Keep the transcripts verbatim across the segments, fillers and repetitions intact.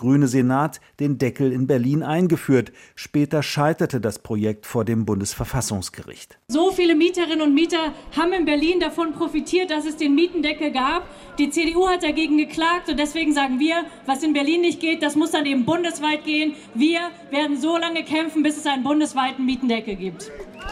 rot-grüne Senat den Deckel in Berlin eingeführt. Später scheiterte das Projekt vor dem Bundesverfassungsgericht. So viele Mieterinnen und Mieter haben in Berlin davon profitiert, dass es den Mietendeckel gab. Die C D U hat dagegen geklagt und deswegen sagen wir, was in Berlin nicht geht, das muss dann eben bundesweit gehen. Wir werden so lange kämpfen, bis es einen bundesweiten Mietendeckel gibt.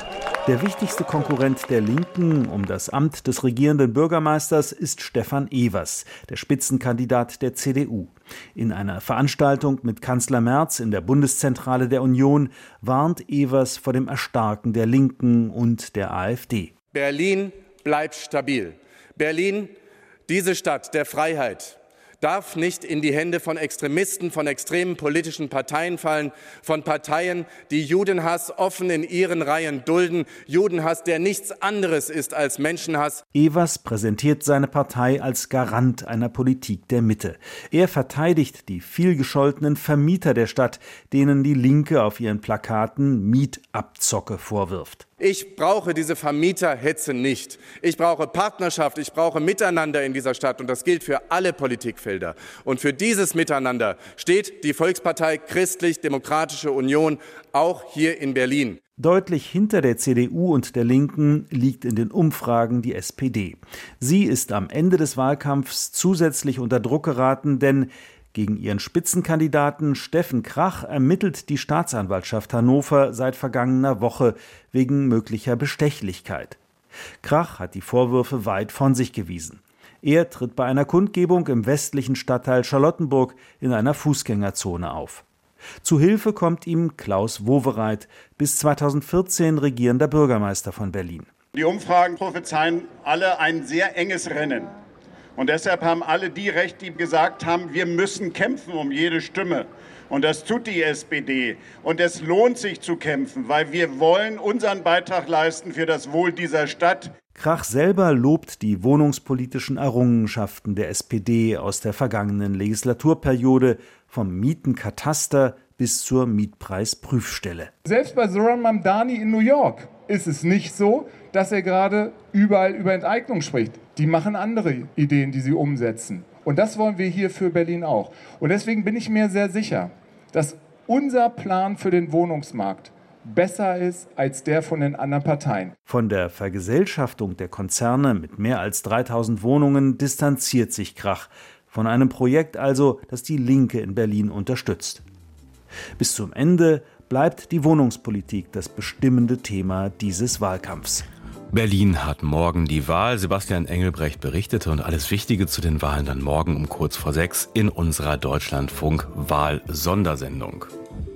Der wichtigste Konkurrent der Linken um das Amt des regierenden Bürgermeisters ist Stefan Evers, der Spitzenkandidat der C D U. In einer Veranstaltung mit Kanzler Merz in der Bundeszentrale der Union warnt Evers vor dem Erstarken der Linken und der AfD. Berlin bleibt stabil. Berlin, diese Stadt der Freiheit, darf nicht in die Hände von Extremisten, von extremen politischen Parteien fallen, von Parteien, die Judenhass offen in ihren Reihen dulden, Judenhass, der nichts anderes ist als Menschenhass. Evers präsentiert seine Partei als Garant einer Politik der Mitte. Er verteidigt die vielgescholtenen Vermieter der Stadt, denen die Linke auf ihren Plakaten Mietabzocke vorwirft. Ich brauche diese Vermieterhetze nicht. Ich brauche Partnerschaft, ich brauche Miteinander in dieser Stadt. Und das gilt für alle Politikfelder. Und für dieses Miteinander steht die Volkspartei Christlich-Demokratische Union auch hier in Berlin. Deutlich hinter der C D U und der Linken liegt in den Umfragen die S P D. Sie ist am Ende des Wahlkampfs zusätzlich unter Druck geraten, denn gegen ihren Spitzenkandidaten Steffen Krach ermittelt die Staatsanwaltschaft Hannover seit vergangener Woche wegen möglicher Bestechlichkeit. Krach hat die Vorwürfe weit von sich gewiesen. Er tritt bei einer Kundgebung im westlichen Stadtteil Charlottenburg in einer Fußgängerzone auf. Zu Hilfe kommt ihm Klaus Wowereit, bis zweitausendvierzehn regierender Bürgermeister von Berlin. Die Umfragen prophezeien alle ein sehr enges Rennen. Und deshalb haben alle die recht, die gesagt haben, wir müssen kämpfen um jede Stimme. Und das tut die S P D. Und es lohnt sich zu kämpfen, weil wir wollen unseren Beitrag leisten für das Wohl dieser Stadt. Krach selber lobt die wohnungspolitischen Errungenschaften der S P D aus der vergangenen Legislaturperiode, vom Mietenkataster bis zur Mietpreisprüfstelle. Selbst bei Zoran Mamdani in New York ist es nicht so, dass er gerade überall über Enteignung spricht. Die machen andere Ideen, die sie umsetzen. Und das wollen wir hier für Berlin auch. Und deswegen bin ich mir sehr sicher, dass unser Plan für den Wohnungsmarkt besser ist als der von den anderen Parteien. Von der Vergesellschaftung der Konzerne mit mehr als dreitausend Wohnungen distanziert sich Krach. Von einem Projekt also, das die Linke in Berlin unterstützt. Bis zum Ende bleibt die Wohnungspolitik das bestimmende Thema dieses Wahlkampfs. Berlin hat morgen die Wahl. Sebastian Engelbrecht berichtete und alles Wichtige zu den Wahlen dann morgen um kurz vor sechs in unserer Deutschlandfunk-Wahl-Sondersendung.